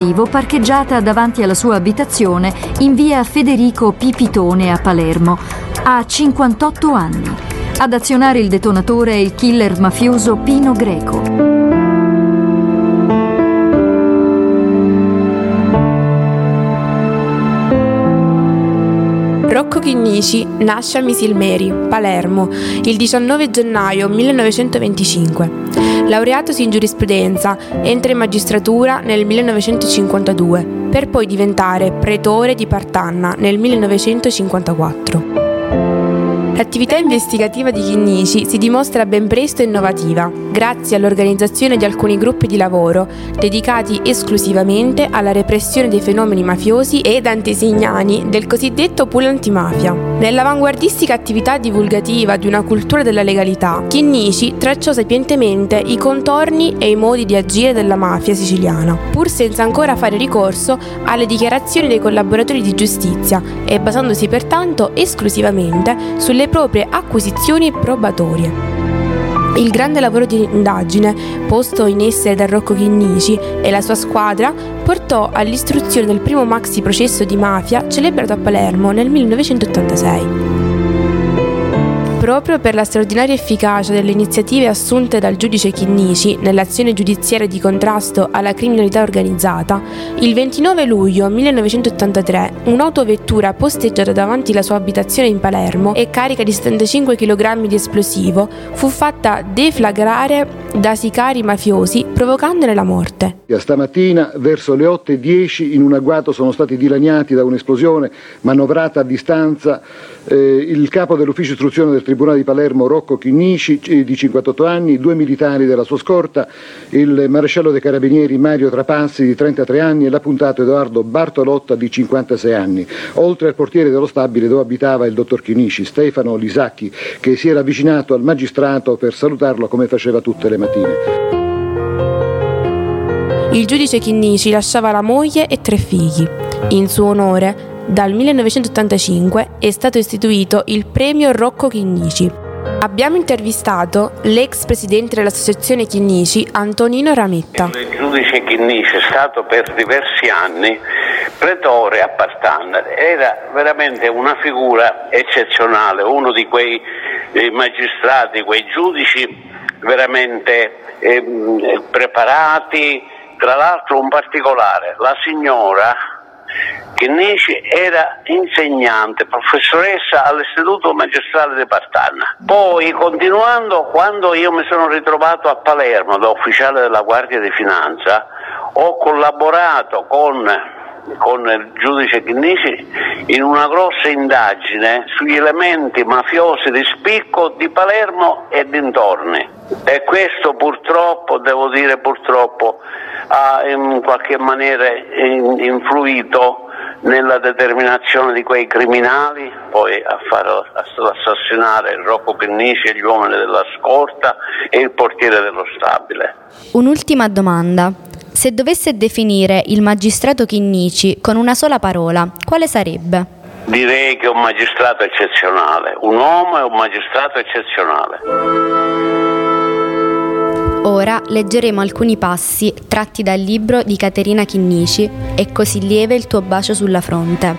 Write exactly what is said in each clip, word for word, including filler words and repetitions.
esplosivo parcheggiata davanti alla sua abitazione in via Federico Pipitone a Palermo. Ha cinquantotto anni. Ad azionare il detonatore è il killer mafioso Pino Greco. Rocco Chinnici nasce a Misilmeri, Palermo, il diciannove gennaio millenovecentoventicinque. Laureatosi in giurisprudenza, entra in magistratura nel millenovecentocinquantadue, per poi diventare pretore di Partanna nel millenovecentocinquantaquattro. L'attività investigativa di Chinnici si dimostra ben presto innovativa, grazie all'organizzazione di alcuni gruppi di lavoro dedicati esclusivamente alla repressione dei fenomeni mafiosi ed antesignani del cosiddetto pool antimafia. Nell'avanguardistica attività divulgativa di una cultura della legalità, Chinnici tracciò sapientemente i contorni e i modi di agire della mafia siciliana, pur senza ancora fare ricorso alle dichiarazioni dei collaboratori di giustizia e basandosi pertanto esclusivamente sulle proprie acquisizioni probatorie. Il grande lavoro di indagine posto in essere da Rocco Chinnici e la sua squadra portò all'istruzione del primo maxi processo di mafia celebrato a Palermo nel millenovecentottantasei. Proprio per la straordinaria efficacia delle iniziative assunte dal giudice Chinnici nell'azione giudiziaria di contrasto alla criminalità organizzata, il ventinove luglio millenovecentottantatré un'autovettura posteggiata davanti alla sua abitazione in Palermo e carica di settantacinque chilogrammi di esplosivo fu fatta deflagrare da sicari mafiosi, provocandone la morte. Stamattina verso le otto e dieci in un agguato sono stati dilaniati da un'esplosione manovrata a distanza eh, il capo dell'ufficio istruzione del Tribunale di Palermo Rocco Chinnici di cinquantotto anni, due militari della sua scorta, il maresciallo dei carabinieri Mario Trapassi di trentatré anni e l'appuntato Edoardo Bartolotta di cinquantasei anni, oltre al portiere dello stabile dove abitava il dottor Chinnici, Stefano Lisacchi, che si era avvicinato al magistrato per salutarlo come faceva tutte le mattine. Il giudice Chinnici lasciava la moglie e tre figli. In suo onore, dal millenovecentottantacinque è stato istituito il premio Rocco Chinnici. Abbiamo intervistato l'ex presidente dell'associazione Chinnici, Antonino Rametta. Il giudice Chinnici è stato per diversi anni pretore a Partanna, era veramente una figura eccezionale, uno di quei eh, magistrati, quei giudici veramente eh, preparati. Tra l'altro un particolare, la signora Chinnici era insegnante, professoressa all'Istituto Magistrale di Partanna. Poi, continuando, quando io mi sono ritrovato a Palermo da ufficiale della Guardia di Finanza, ho collaborato con, con il giudice Chinnici in una grossa indagine sugli elementi mafiosi di spicco di Palermo e dintorni. E questo purtroppo, devo dire purtroppo, ha in qualche maniera influito nella determinazione di quei criminali poi a far assassinare Rocco Chinnici e gli uomini della scorta e il portiere dello stabile. Un'ultima domanda. Se dovesse definire il magistrato Chinnici con una sola parola, quale sarebbe? Direi che è un magistrato eccezionale, un uomo e un magistrato eccezionale. Ora leggeremo alcuni passi tratti dal libro di Caterina Chinnici, E così lieve il tuo bacio sulla fronte.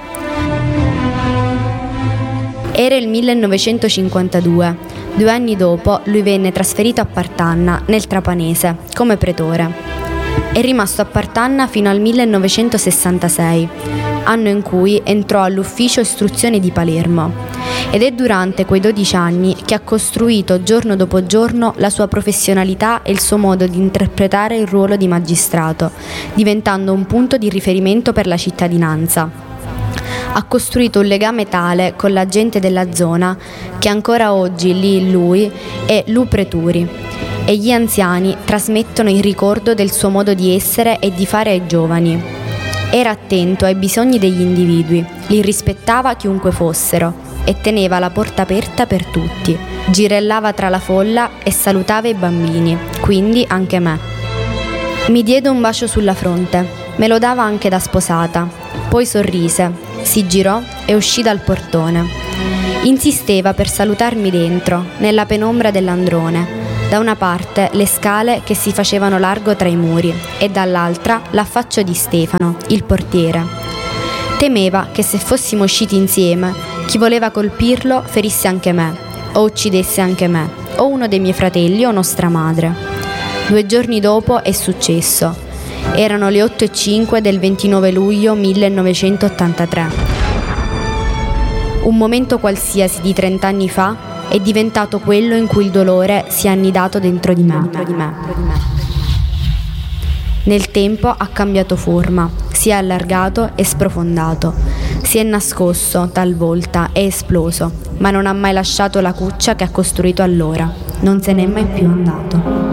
Era il millenovecentocinquantadue. Due anni dopo lui venne trasferito a Partanna, nel Trapanese, come pretore. È rimasto a Partanna fino al millenovecentosessantasei, anno in cui entrò all'ufficio istruzione di Palermo. Ed è durante quei dodici anni che ha costruito giorno dopo giorno la sua professionalità e il suo modo di interpretare il ruolo di magistrato, diventando un punto di riferimento per la cittadinanza. Ha costruito un legame tale con la gente della zona che ancora oggi lì in lui è Lupreturi e gli anziani trasmettono il ricordo del suo modo di essere e di fare ai giovani. Era attento ai bisogni degli individui, li rispettava chiunque fossero e teneva la porta aperta per tutti. Girellava tra la folla e salutava i bambini, quindi anche me. Mi diede un bacio sulla fronte, me lo dava anche da sposata. Poi sorrise, si girò e uscì dal portone. Insisteva per salutarmi dentro, nella penombra dell'androne. Da una parte le scale che si facevano largo tra i muri e dall'altra l'affaccio di Stefano, il portiere. Temeva che se fossimo usciti insieme, chi voleva colpirlo ferisse anche me, o uccidesse anche me, o uno dei miei fratelli o nostra madre. Due giorni dopo è successo. Erano le otto e cinque del ventinove luglio millenovecentottantatré. Un momento qualsiasi di trent'anni fa è diventato quello in cui il dolore si è annidato dentro di me. Nel tempo ha cambiato forma, si è allargato e sprofondato, si è nascosto talvolta e esploso, ma non ha mai lasciato la cuccia che ha costruito allora. Non se n'è mai più andato.